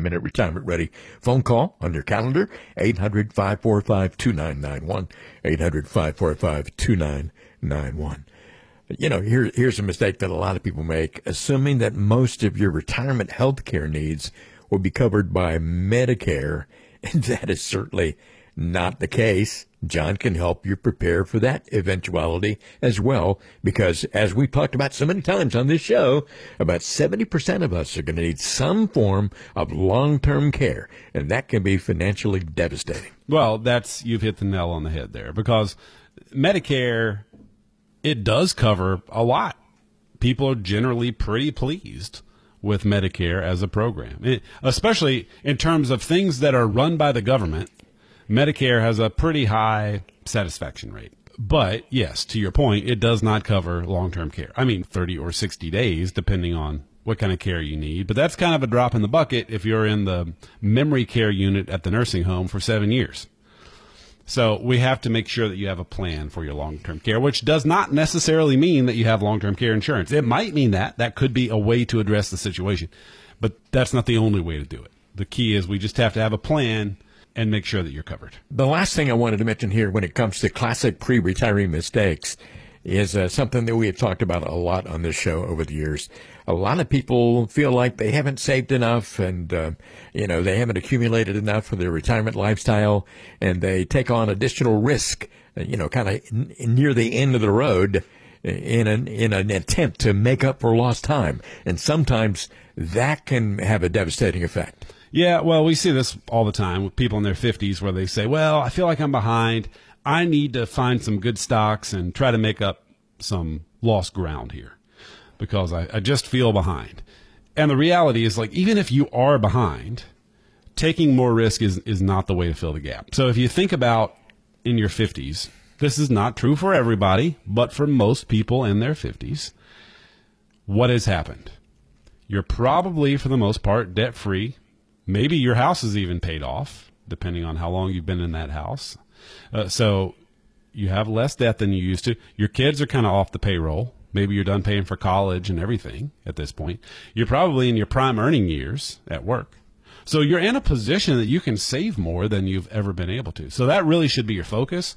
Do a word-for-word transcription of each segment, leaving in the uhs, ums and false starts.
minute retirement ready phone call on your calendar, eight hundred, five four five, two nine nine one, eight hundred, five four five, two nine nine one. You know, here, here's a mistake that a lot of people make, assuming that most of your retirement health care needs will be covered by Medicare, and that is certainly not the case. John can help you prepare for that eventuality as well, because as we've talked about so many times on this show, about seventy percent of us are going to need some form of long-term care, and that can be financially devastating. Well, that's, you've hit the nail on the head there, because Medicare, it does cover a lot. People are generally pretty pleased with Medicare as a program, it, especially in terms of things that are run by the government. Medicare has a pretty high satisfaction rate. But, yes, to your point, it does not cover long-term care. I mean, thirty or sixty days, depending on what kind of care you need. But that's kind of a drop in the bucket if you're in the memory care unit at the nursing home for seven years. So we have to make sure that you have a plan for your long-term care, which does not necessarily mean that you have long-term care insurance. It might mean that. That could be a way to address the situation. But that's not the only way to do it. The key is we just have to have a plan and make sure that you're covered. The last thing I wanted to mention here when it comes to classic pre-retiree mistakes is uh, something that we have talked about a lot on this show over the years. A lot of people feel like they haven't saved enough and, uh, you know, they haven't accumulated enough for their retirement lifestyle, and they take on additional risk, uh, you know, kind of n- near the end of the road in an, in an attempt to make up for lost time. And sometimes that can have a devastating effect. Yeah, well, we see this all the time with people in their fifties where they say, well, I feel like I'm behind. I need to find some good stocks and try to make up some lost ground here because I, I just feel behind. And the reality is, like, even if you are behind, taking more risk is, is not the way to fill the gap. So if you think about in your fifties, this is not true for everybody, but for most people in their fifties, what has happened? You're probably, for the most part, debt-free. Maybe your house is even paid off, depending on how long you've been in that house. Uh, so you have less debt than you used to. Your kids are kind of off the payroll. Maybe you're done paying for college and everything at this point. You're probably in your prime earning years at work. So you're in a position that you can save more than you've ever been able to. So that really should be your focus,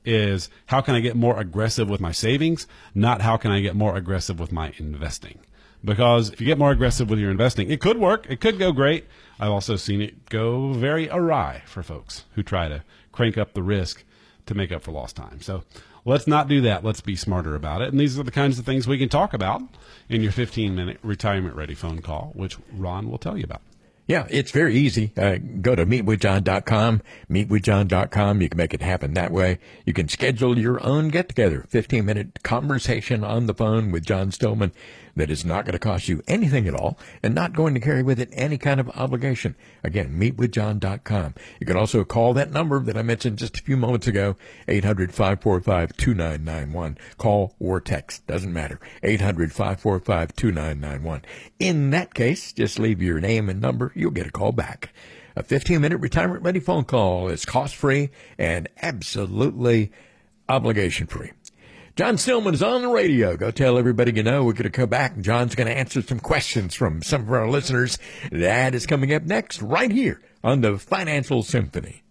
is how can I get more aggressive with my savings, not how can I get more aggressive with my investing. Because if you get more aggressive with your investing, it could work. It could go great. I've also seen it go very awry for folks who try to crank up the risk to make up for lost time. So let's not do that. Let's be smarter about it. And these are the kinds of things we can talk about in your fifteen-minute retirement-ready phone call, which Ron will tell you about. Yeah, it's very easy. Uh, go to meet with john dot com, meet with john dot com. You can make it happen that way. You can schedule your own get-together, fifteen-minute conversation on the phone with John Stillman that is not going to cost you anything at all and not going to carry with it any kind of obligation. Again, meet with john dot com. You can also call that number that I mentioned just a few moments ago, eight hundred, five four five, two nine nine one. Call or text, doesn't matter, eight hundred, five four five, two nine nine one. In that case, just leave your name and number. You'll get a call back. A fifteen-minute retirement-ready phone call is cost-free and absolutely obligation-free. John Stillman is on the radio. Go tell everybody you know. We're going to come back, and John's going to answer some questions from some of our listeners. That is coming up next right here on the Financial Symphony.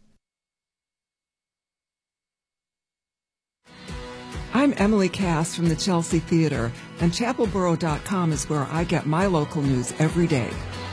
I'm Emily Cass from the Chelsea Theater, and chapel borough dot com is where I get my local news every day.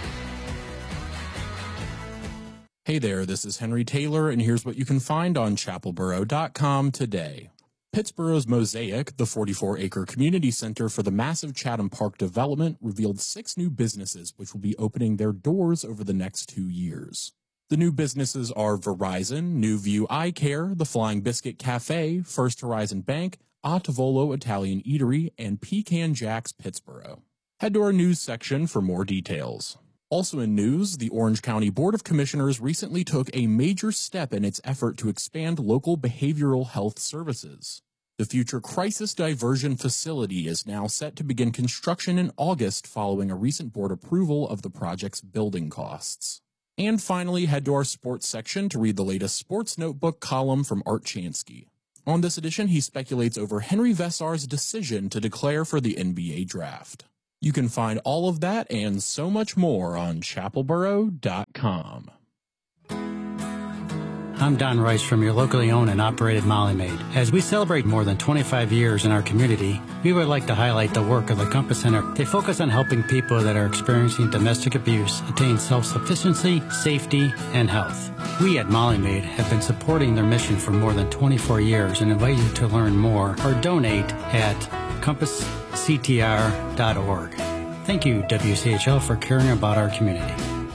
Hey there, this is Henry Taylor, and here's what you can find on chapel borough dot com today. Pittsburgh's Mosaic, the forty-four acre community center for the massive Chatham Park development, revealed six new businesses which will be opening their doors over the next two years. The new businesses are Verizon, New View Eye Care, the Flying Biscuit Cafe, First Horizon Bank, A Tavolo Italian Eatery, and Pecan Jack's Pittsburgh. Head to our news section for more details. Also in news, the Orange County Board of Commissioners recently took a major step in its effort to expand local behavioral health services. The future crisis diversion facility is now set to begin construction in August following a recent board approval of the project's building costs. And finally, head to our sports section to read the latest Sports Notebook column from Art Chansky. On this edition, he speculates over Henry Vesar's decision to declare for the N B A draft. You can find all of that and so much more on chapel borough dot com. I'm Don Rice from your locally owned and operated Molly Maid. As we celebrate more than twenty-five years in our community, we would like to highlight the work of the Compass Center. They focus on helping people that are experiencing domestic abuse attain self-sufficiency, safety, and health. We at Molly Maid have been supporting their mission for more than twenty-four years and invite you to learn more or donate at compass c t r dot org. Thank you, W C H L, for caring about our community.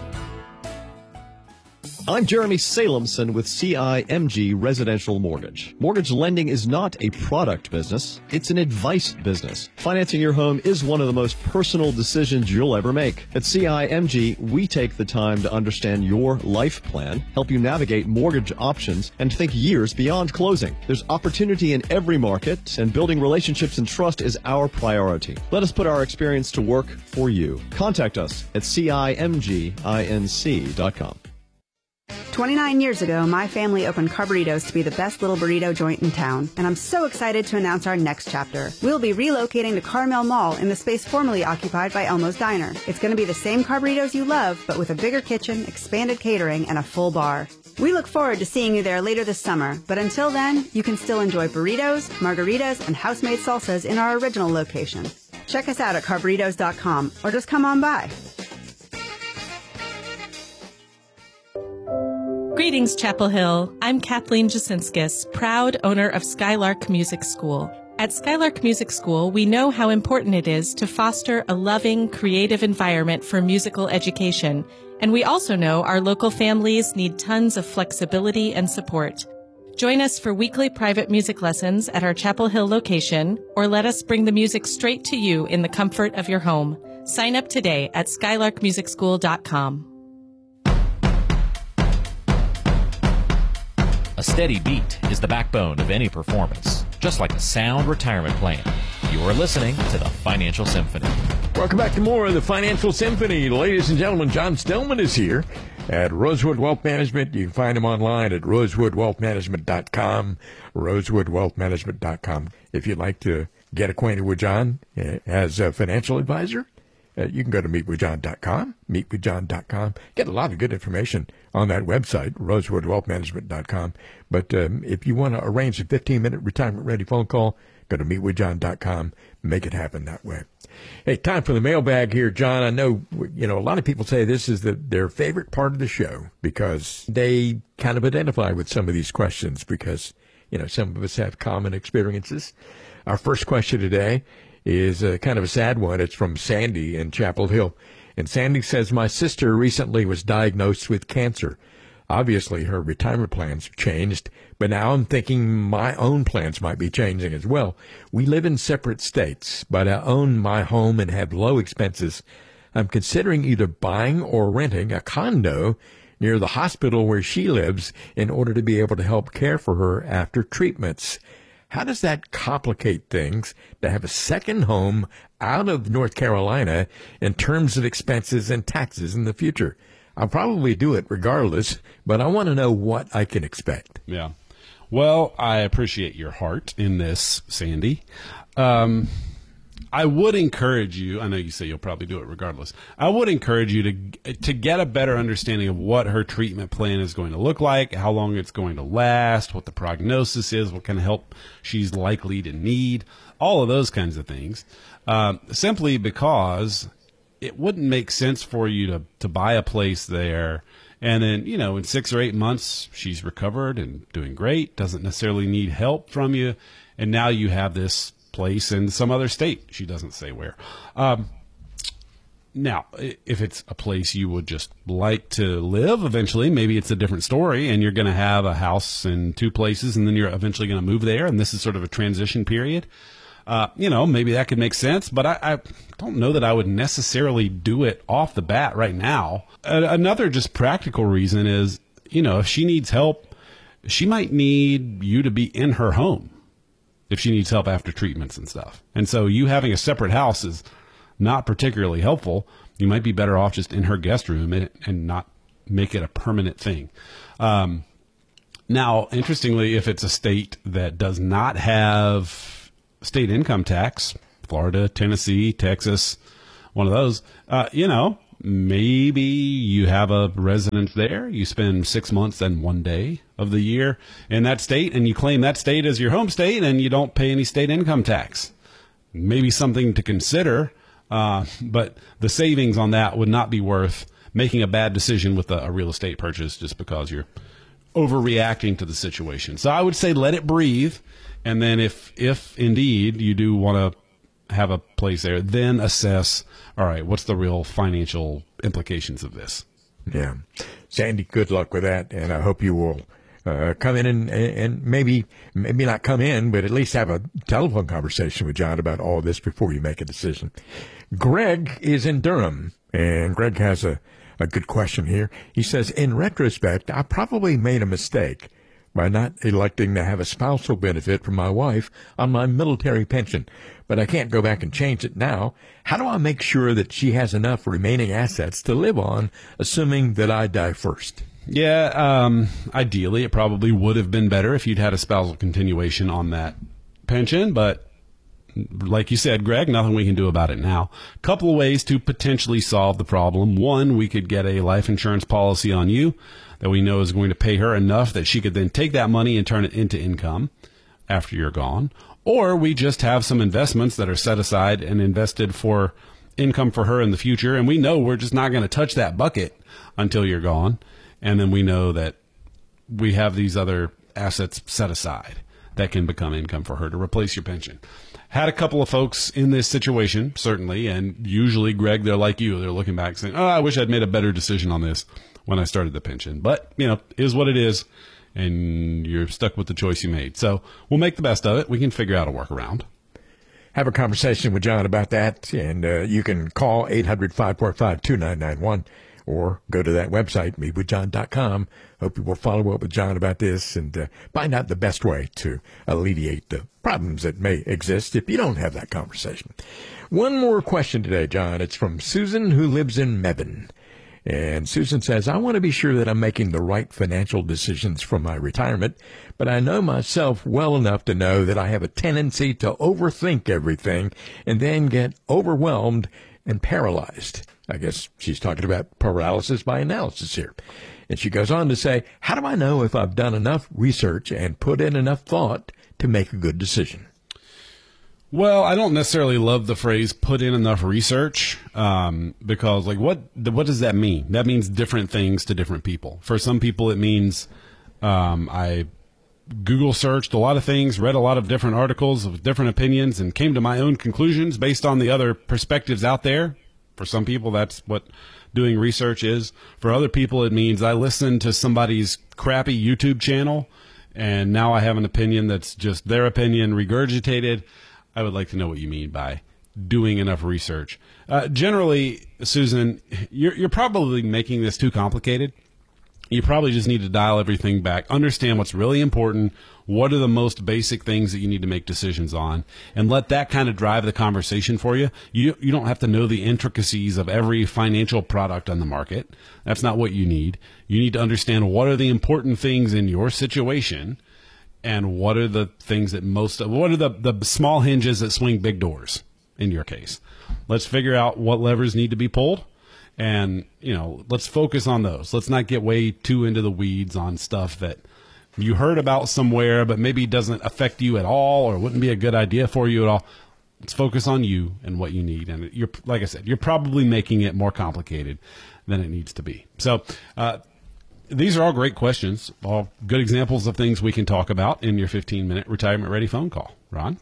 I'm Jeremy Salemson with C I M G Residential Mortgage. Mortgage lending is not a product business, it's an advice business. Financing your home is one of the most personal decisions you'll ever make. At C I M G, we take the time to understand your life plan, help you navigate mortgage options, and think years beyond closing. There's opportunity in every market, and building relationships and trust is our priority. Let us put our experience to work for you. Contact us at C I M G inc dot com. twenty-nine years ago, my family opened Carburritos to be the best little burrito joint in town, and I'm so excited to announce our next chapter. We'll be relocating to Carmel Mall in the space formerly occupied by Elmo's Diner. It's going to be the same Carburritos you love, but with a bigger kitchen, expanded catering, and a full bar. We look forward to seeing you there later this summer, but until then, you can still enjoy burritos, margaritas, and house-made salsas in our original location. Check us out at carburritos dot com, or just come on by. Greetings, Chapel Hill. I'm Kathleen Jasinskis, proud owner of Skylark Music School. At Skylark Music School, we know how important it is to foster a loving, creative environment for musical education, and we also know our local families need tons of flexibility and support. Join us for weekly private music lessons at our Chapel Hill location, or let us bring the music straight to you in the comfort of your home. Sign up today at skylark music school dot com. A steady beat is the backbone of any performance, just like a sound retirement plan. You're listening to the Financial Symphony. Welcome back to more of the Financial Symphony. Ladies and gentlemen, John Stillman is here at Rosewood Wealth Management. You can find him online at rosewood wealth management dot com, rosewood wealth management dot com. If you'd like to get acquainted with John as a financial advisor, Uh, you can go to meet with john dot com, meet with john dot com. Get a lot of good information on that website, rosewood wealth management dot com. But um, if you want to arrange a fifteen-minute retirement-ready phone call, go to meet with john dot com. Make it happen that way. Hey, time for the mailbag here, John. I know, you know, a lot of people say this is the, their favorite part of the show because they kind of identify with some of these questions because, you know, some of us have common experiences. Our first question today is uh, kind of a sad one. It's from Sandy in Chapel Hill. And Sandy says, my sister recently was diagnosed with cancer. Obviously, her retirement plans have changed, but now I'm thinking my own plans might be changing as well. We live in separate states, but I own my home and have low expenses. I'm considering either buying or renting a condo near the hospital where she lives in order to be able to help care for her after treatments. How does that complicate things to have a second home out of North Carolina in terms of expenses and taxes in the future? I'll probably do it regardless, but I want to know what I can expect. Yeah. Well, I appreciate your heart in this, Sandy. Um, I would encourage you, I know you say you'll probably do it regardless. I would encourage you to to get a better understanding of what her treatment plan is going to look like, how long it's going to last, what the prognosis is, what kind of help she's likely to need, all of those kinds of things. Um, simply because it wouldn't make sense for you to, to buy a place there and then, you know, in six or eight months she's recovered and doing great, doesn't necessarily need help from you, and now you have this place in some other state. She doesn't say where. Um, now, if it's a place you would just like to live eventually, maybe it's a different story and you're going to have a house in two places and then you're eventually going to move there and this is sort of a transition period. Uh, you know, maybe that could make sense, but I, I don't know that I would necessarily do it off the bat right now. Uh, another just practical reason is, you know, if she needs help, she might need you to be in her home if she needs help after treatments and stuff. And so you having a separate house is not particularly helpful. You might be better off just in her guest room and, and not make it a permanent thing. Um, now, interestingly, if it's a state that does not have state income tax, Florida, Tennessee, Texas, one of those, uh, you know, maybe you have a residence there. You spend six months and one day of the year in that state, and you claim that state as your home state, and you don't pay any state income tax. Maybe something to consider, uh, but the savings on that would not be worth making a bad decision with a, a real estate purchase just because you're overreacting to the situation. So I would say let it breathe, and then if if indeed you do want to have a place there, then assess, all right, what's the real financial implications of this? Yeah. Sandy, good luck with that, and I hope you will uh, come in and, and maybe maybe not come in, but at least have a telephone conversation with John about all this before you make a decision. Greg is in Durham, and Greg has a, a good question here. He says, in retrospect, I probably made a mistake by not electing to have a spousal benefit for my wife on my military pension, but I can't go back and change it now. How do I make sure that she has enough remaining assets to live on, assuming that I die first? Yeah, um, ideally, it probably would have been better if you'd had a spousal continuation on that pension, but like you said, Greg, nothing we can do about it now. A couple of ways to potentially solve the problem. One, we could get a life insurance policy on you that we know is going to pay her enough that she could then take that money and turn it into income after you're gone. Or we just have some investments that are set aside and invested for income for her in the future, and we know we're just not going to touch that bucket until you're gone. And then we know that we have these other assets set aside that can become income for her to replace your pension. Had a couple of folks in this situation, certainly, and usually, Greg, they're like you. They're looking back saying, oh, I wish I'd made a better decision on this when I started the pension. But, you know, it is what it is, and you're stuck with the choice you made. So we'll make the best of it. We can figure out a workaround. Have a conversation with John about that, and uh, you can call eight hundred, five four five, two nine nine one or go to that website, meet with john dot com. Hope you will follow up with John about this and uh, find out the best way to alleviate the problems that may exist if you don't have that conversation. One more question today, John. It's from Susan, who lives in Mebane. And Susan says, I want to be sure that I'm making the right financial decisions for my retirement, but I know myself well enough to know that I have a tendency to overthink everything and then get overwhelmed and paralyzed. I guess she's talking about paralysis by analysis here. And she goes on to say, how do I know if I've done enough research and put in enough thought to make a good decision? Well, I don't necessarily love the phrase "put in enough research" um, because, like, what what does that mean? That means different things to different people. For some people, it means um, I Google searched a lot of things, read a lot of different articles with different opinions, and came to my own conclusions based on the other perspectives out there. For some people, that's what doing research is. For other people, it means I listened to somebody's crappy YouTube channel, and now I have an opinion that's just their opinion regurgitated. I would like to know what you mean by doing enough research. Uh, generally, Susan, you're, you're probably making this too complicated. You probably just need to dial everything back, understand what's really important, what are the most basic things that you need to make decisions on, and let that kind of drive the conversation for you. You, you don't have to know the intricacies of every financial product on the market. That's not what you need. You need to understand what are the important things in your situation, and what are the things that most, what are the, the small hinges that swing big doors in your case. Let's figure out what levers need to be pulled, and, you know, let's focus on those. Let's not get way too into the weeds on stuff that you heard about somewhere, but maybe doesn't affect you at all or wouldn't be a good idea for you at all. Let's focus on you and what you need. And you're, like I said, you're probably making it more complicated than it needs to be. So, uh, these are all great questions, all good examples of things we can talk about in your fifteen-minute retirement-ready phone call. Ron?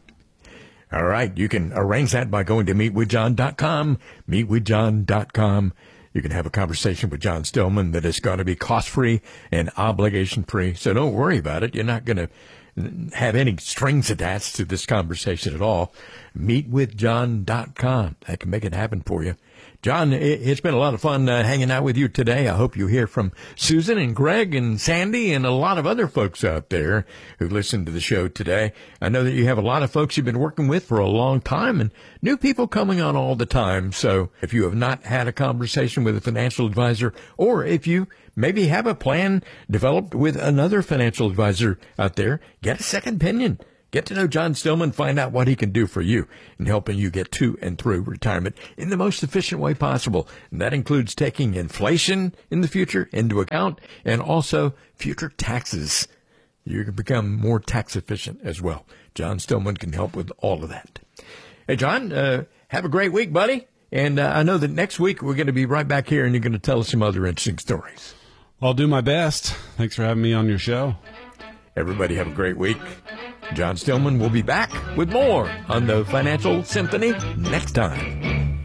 All right. You can arrange that by going to meet with john dot com, meet with john dot com. You can have a conversation with John Stillman that is going to be cost-free and obligation-free, so don't worry about it. You're not going to have any strings attached to this conversation at all. meet with john dot com. That can make it happen for you. John, it's been a lot of fun uh, hanging out with you today. I hope you hear from Susan and Greg and Sandy and a lot of other folks out there who listen to the show today. I know that you have a lot of folks you've been working with for a long time and new people coming on all the time. So if you have not had a conversation with a financial advisor, or if you maybe have a plan developed with another financial advisor out there, get a second opinion. Get to know John Stillman, find out what he can do for you in helping you get to and through retirement in the most efficient way possible. And that includes taking inflation in the future into account and also future taxes. You can become more tax efficient as well. John Stillman can help with all of that. Hey, John, uh, have a great week, buddy. And uh, I know that next week we're going to be right back here and you're going to tell us some other interesting stories. I'll do my best. Thanks for having me on your show. Everybody have a great week. John Stillman will be back with more on the Financial Symphony next time.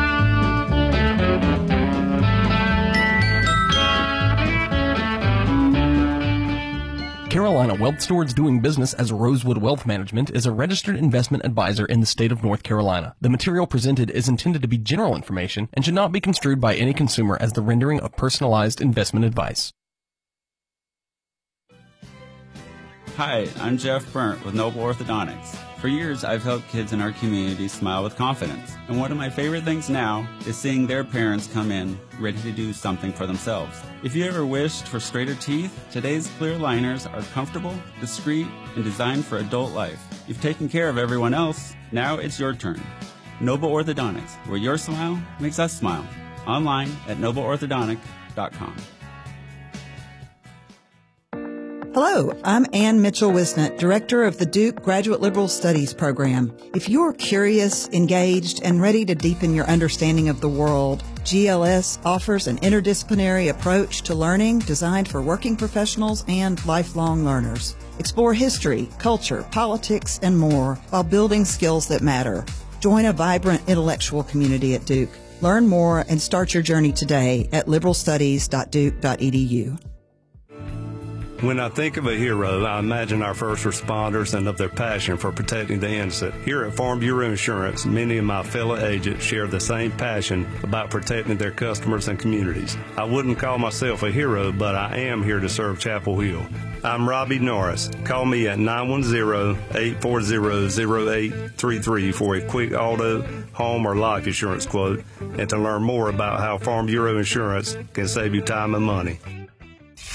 Carolina Wealth Stewards doing business as Rosewood Wealth Management is a registered investment advisor in the state of North Carolina. The material presented is intended to be general information and should not be construed by any consumer as the rendering of personalized investment advice. Hi, I'm Jeff Burnt with Noble Orthodontics. For years, I've helped kids in our community smile with confidence. And one of my favorite things now is seeing their parents come in ready to do something for themselves. If you ever wished for straighter teeth, today's clear aligners are comfortable, discreet, and designed for adult life. You've taken care of everyone else. Now it's your turn. Noble Orthodontics, where your smile makes us smile. Online at noble orthodontic dot com. Hello, I'm Ann Mitchell-Wisnett, Director of the Duke Graduate Liberal Studies Program. If you're curious, engaged, and ready to deepen your understanding of the world, G L S offers an interdisciplinary approach to learning designed for working professionals and lifelong learners. Explore history, culture, politics, and more while building skills that matter. Join a vibrant intellectual community at Duke. Learn more and start your journey today at liberal studies dot duke dot e d u. When I think of a hero, I imagine our first responders and of their passion for protecting the innocent. Here at Farm Bureau Insurance, many of my fellow agents share the same passion about protecting their customers and communities. I wouldn't call myself a hero, but I am here to serve Chapel Hill. I'm Robbie Norris. Call me at nine one zero, eight four zero, zero eight three three for a quick auto, home, or life insurance quote, and to learn more about how Farm Bureau Insurance can save you time and money.